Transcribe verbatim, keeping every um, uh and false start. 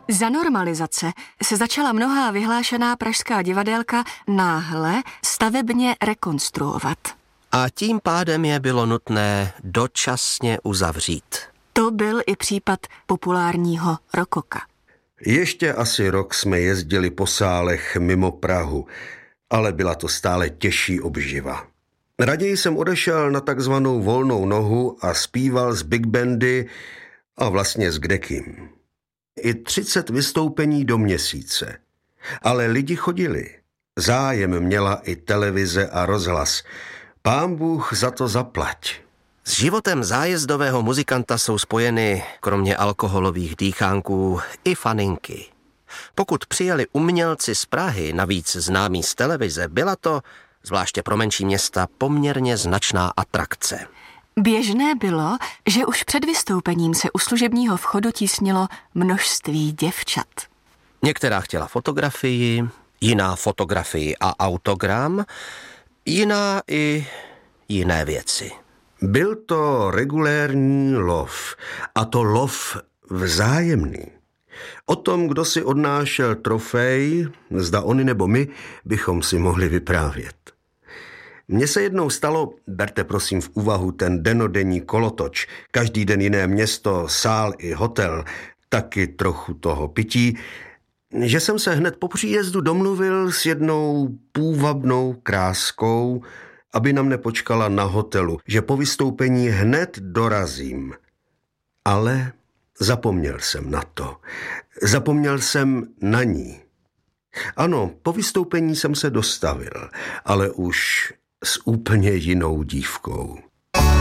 Za normalizace se začala mnohá vyhlášená pražská divadélka náhle stavebně rekonstruovat. A tím pádem je bylo nutné dočasně uzavřít. To byl i případ populárního rokoka. Ještě asi rok jsme jezdili po sálech mimo Prahu, ale byla to stále těžší obživa. Raději jsem odešel na takzvanou volnou nohu a zpíval z big bandy a vlastně s kdekým. I třicet vystoupení do měsíce. Ale lidi chodili. Zájem měla i televize a rozhlas. Pán Bůh za to zaplať. S životem zájezdového muzikanta jsou spojeny, kromě alkoholových dýchánků, i faninky. Pokud přijeli umělci z Prahy, navíc známí z televize, byla to, zvláště pro menší města, poměrně značná atrakce. Běžné bylo, že už před vystoupením se u služebního vchodu tísnilo množství děvčat. Některá chtěla fotografii, jiná fotografii a autogram, jiná i jiné věci. Byl to regulérní lov, a to lov vzájemný. O tom, kdo si odnášel trofej, zda oni nebo my, bychom si mohli vyprávět. Mně se jednou stalo, berte prosím v úvahu ten denodenní kolotoč, každý den jiné město, sál i hotel, taky trochu toho pití, že jsem se hned po příjezdu domluvil s jednou půvabnou kráskou, aby na mne počkala na hotelu, že po vystoupení hned dorazím. Ale zapomněl jsem na to. Zapomněl jsem na ní. Ano, po vystoupení jsem se dostavil, ale už s úplně jinou dívkou.